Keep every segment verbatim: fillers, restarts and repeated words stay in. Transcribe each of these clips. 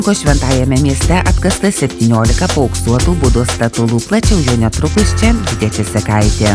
Ko šventajame mieste atkasta septyniolika paauksuotų Budos statulų, plačiau jau netrukus čia Gidė Česekaitė.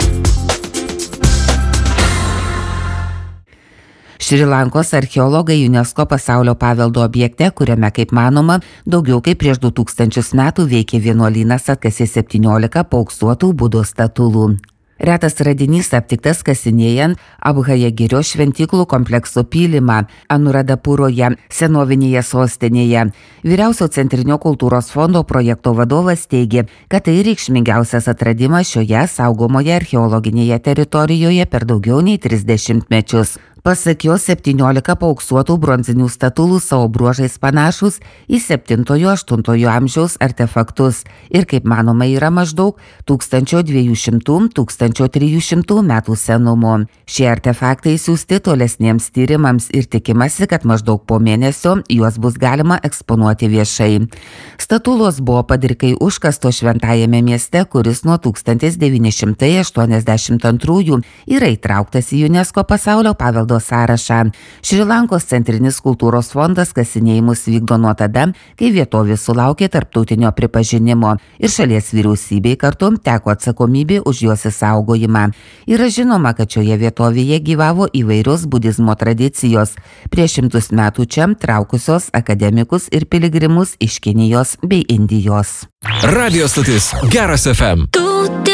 Šri Lankos archeologai UNESCO pasaulio paveldo objekte, kuriame, kaip manoma, daugiau kaip prieš du tūkstančius metų veikė vienuolynas, atkasė septyniolika paauksuotų Budos statulų. Retas radinys aptiktas kasinėjant Abhajagirio šventyklų komplekso pylimą Anuradhapuroje, senovinėje sostinėje. Vyriausio Centrinio kultūros fondo projekto vadovas teigė, kad tai reikšmingiausias atradimas šioje saugomoje archeologinėje teritorijoje per daugiau nei tris dešimtmečius. Pasak jo, septyniolika paauksuotų bronzinių statulų savo bruožais panašus į septintojo aštuntojo amžiaus artefaktus ir, kaip manoma, yra maždaug tūkstančio dviejų šimtų - tūkstančio trijų šimtų metų senumo. Šie artefaktai siųsti tolesniems tyrimams ir tikimasi, kad maždaug po mėnesio juos bus galima eksponuoti viešai. Statulos buvo padrikai užkastos šventajame mieste, kuris nuo tūkstantis devyni šimtai aštuoniasdešimt antrųjų yra įtrauktas į UNESCO pasaulio paveldo sąrašą. Šri Lankos Centrinis kultūros fondas kasinėjimus vykdo nuo tada, kai vietovė sulaukė tarptautinio pripažinimo ir šalies vyriausybei kartu teko atsakomybė už jos išsaugojimą. Yra žinoma, kad šioje vietovėje gyvavo įvairios budizmo tradicijos, prieš šimtus metų čia traukusios akademikus ir piligrimus iš Kinijos bei Indijos. Radio stotis Geras F M.